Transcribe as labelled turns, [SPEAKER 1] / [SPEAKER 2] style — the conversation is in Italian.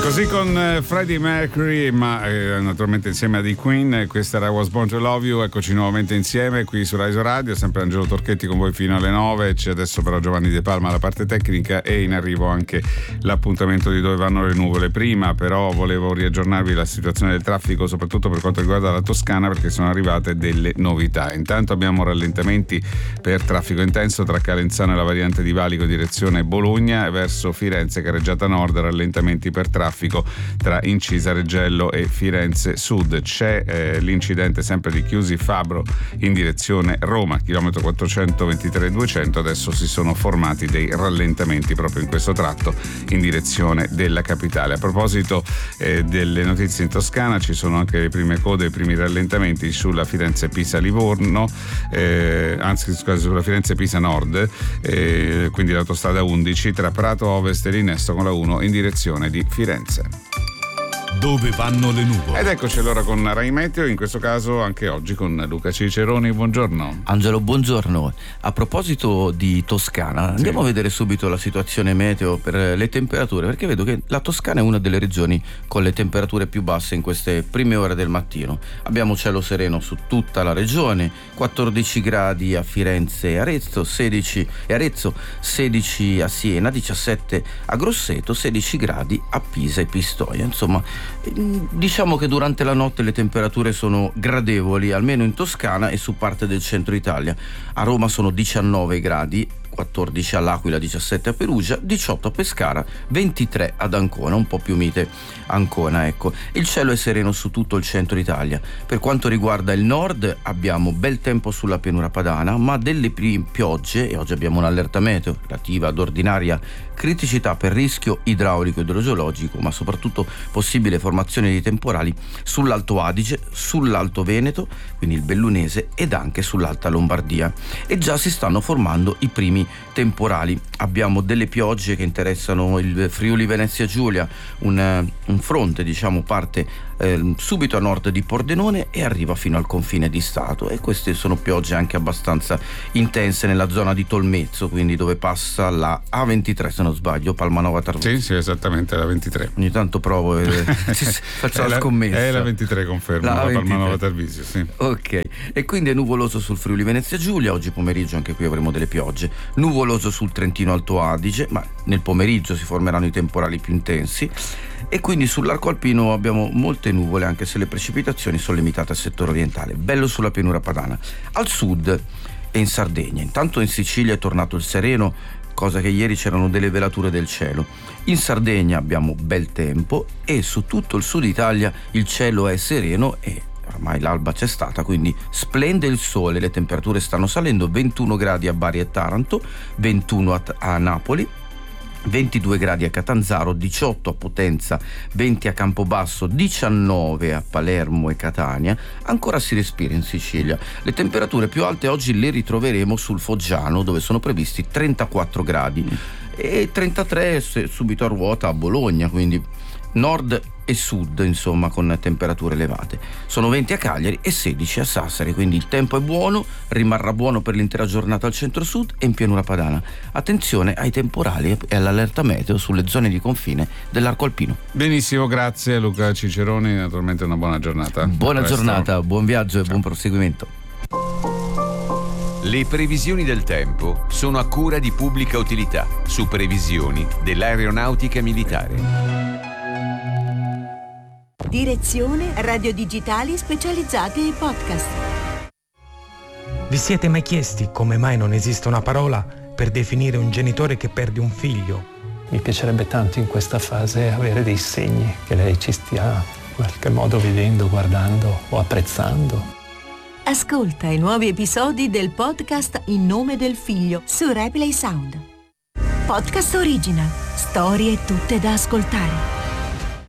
[SPEAKER 1] Così con Freddie Mercury, ma naturalmente insieme a The Queen. Questa era I Was Born to Love You. Eccoci nuovamente insieme qui su Rai Radio, sempre Angelo Torchetti con voi fino alle 9. C'è adesso però Giovanni De Palma alla parte tecnica e in arrivo anche l'appuntamento di Dove vanno le nuvole. Prima però volevo riaggiornarvi la situazione del traffico, soprattutto per quanto riguarda la Toscana, perché sono arrivate delle novità. Intanto abbiamo rallentamenti per traffico intenso tra Calenzano e la variante di Valico direzione Bologna, e verso Firenze Carreggiata Nord rallentamenti per traffico tra Incisa Reggello e Firenze Sud. C'è l'incidente sempre di Chiusi Fabro in direzione Roma, chilometro 423-200. Adesso si sono formati dei rallentamenti proprio in questo tratto in direzione della capitale. A proposito delle notizie in Toscana, ci sono anche le prime code, i primi rallentamenti sulla Firenze-Pisa-Livorno, sulla Firenze-Pisa Nord, quindi l'autostrada 11 tra Prato Ovest e Linesto con la 1 in direzione di Firenze.
[SPEAKER 2] Dove vanno le nuvole?
[SPEAKER 1] Ed eccoci allora con Rai Meteo, in questo caso anche oggi con Luca Ciceroni. Buongiorno.
[SPEAKER 3] Angelo, buongiorno. A proposito di Toscana, andiamo a vedere subito la situazione meteo per le temperature, perché vedo che la Toscana è una delle regioni con le temperature più basse in queste prime ore del mattino. Abbiamo cielo sereno su tutta la regione, 14 gradi a Firenze e Arezzo, 16 a Siena, 17 a Grosseto, 16 gradi a Pisa e Pistoia. Insomma, diciamo che durante la notte le temperature sono gradevoli, almeno in Toscana e su parte del centro Italia. A Roma sono 19 gradi, 14 all'Aquila, 17 a Perugia, 18 a Pescara, 23 ad Ancona, un po' più mite Ancona, ecco. Il cielo è sereno su tutto il centro Italia. Per quanto riguarda il nord abbiamo bel tempo sulla pianura padana, ma delle piogge, e oggi abbiamo un'allerta meteo relativa ad ordinaria criticità per rischio idraulico e idrogeologico, ma soprattutto possibile formazione di temporali sull'Alto Adige, sull'Alto Veneto, quindi il Bellunese, ed anche sull'Alta Lombardia. E già si stanno formando i primi temporali. Abbiamo delle piogge che interessano il Friuli Venezia Giulia, un fronte parte subito a nord di Pordenone e arriva fino al confine di Stato, e queste sono piogge anche abbastanza intense nella zona di Tolmezzo, quindi dove passa la A23 se non sbaglio, Palmanova Tarvisio.
[SPEAKER 1] Sì, esattamente, la 23.
[SPEAKER 3] Ogni tanto provo faccio la scommessa.
[SPEAKER 1] È la 23, confermo, la Palmanova Tarvisio, sì.
[SPEAKER 3] Ok, e quindi è nuvoloso sul Friuli Venezia Giulia, oggi pomeriggio anche qui avremo delle piogge, nuvoloso sul Trentino Alto Adige, ma nel pomeriggio si formeranno i temporali più intensi, e quindi sull'arco alpino abbiamo molte nuvole, anche se le precipitazioni sono limitate al settore orientale. Bello sulla pianura padana. Al sud e in Sardegna, intanto in Sicilia è tornato il sereno, cosa che ieri c'erano delle velature del cielo. In Sardegna abbiamo bel tempo e su tutto il sud Italia il cielo è sereno e ormai l'alba c'è stata, quindi splende il sole, le temperature stanno salendo, 21 gradi a Bari e Taranto, 21 a Napoli, 22 gradi a Catanzaro, 18 a Potenza, 20 a Campobasso, 19 a Palermo e Catania. Ancora si respira in Sicilia. Le temperature più alte oggi le ritroveremo sul Foggiano, dove sono previsti 34 gradi e 33 subito a ruota a Bologna, quindi nord e sud, insomma, con temperature elevate. Sono 20 a Cagliari e 16 a Sassari, quindi il tempo è buono, rimarrà buono per l'intera giornata al centro-sud e in pianura padana. Attenzione ai temporali e all'allerta meteo sulle zone di confine dell'arco alpino.
[SPEAKER 1] Benissimo, grazie Luca Ciceroni, naturalmente una buona giornata.
[SPEAKER 3] Buona giornata, buon viaggio e buon proseguimento.
[SPEAKER 2] Le previsioni del tempo sono a cura di Pubblica Utilità, su previsioni dell'aeronautica militare.
[SPEAKER 4] Direzione Radio Digitali Specializzate e Podcast.
[SPEAKER 5] Vi siete mai chiesti come mai non esiste una parola per definire un genitore che perde un figlio?
[SPEAKER 6] Mi piacerebbe tanto in questa fase avere dei segni che lei ci stia in qualche modo vedendo, guardando o apprezzando.
[SPEAKER 4] Ascolta i nuovi episodi del podcast In nome del figlio su Replay Sound. Podcast Original. Storie tutte da ascoltare.